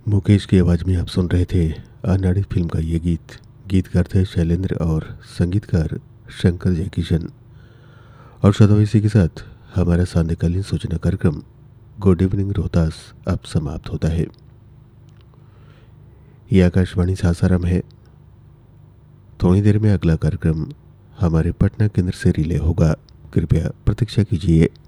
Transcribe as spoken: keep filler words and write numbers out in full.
मुकेश की आवाज़ में आप सुन रहे थे अनाड़ी फिल्म का ये गीत। गीतकार थे शैलेंद्र और संगीतकार शंकर जयकिशन। और श्रोताओं, इसी के साथ हमारा सांध्यकालीन सूचना कार्यक्रम गुड इवनिंग रोहतास अब समाप्त होता है। ये आकाशवाणी सासाराम है। थोड़ी देर में अगला कार्यक्रम हमारे पटना केंद्र से रिले होगा। कृपया प्रतीक्षा कीजिए।